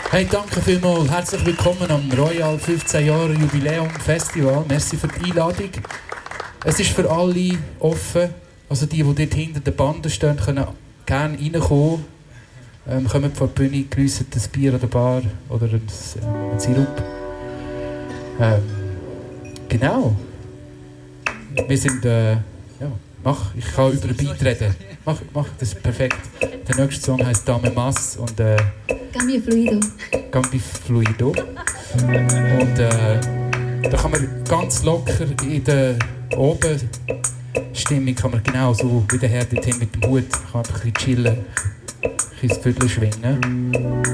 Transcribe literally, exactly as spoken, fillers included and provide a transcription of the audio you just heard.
Hey, danke vielmals. Herzlich willkommen am Royal fünfzehn Jahre Jubiläum Festival. Merci für die Einladung. Es ist für alle offen. Also die, die dort hinter der Bande stehen, können gerne reinkommen. Ähm, kommt vor die Bühne, geniessen ein Bier oder Bar oder ein, ein Sirup. Ähm, genau. Wir sind... Äh, ja, mach, ich kann über den Beat reden. Mach, mach, das ist perfekt. Der nächste Song heisst Dame Mas und... Äh, Cambio Fluido. Cambio Fluido. Und äh, da kann man ganz locker in der Oben-Stimmung kann man genau so wie der Herr dorthin mit dem Hut kann man ein bisschen chillen, ein bisschen das Viertel schwingen.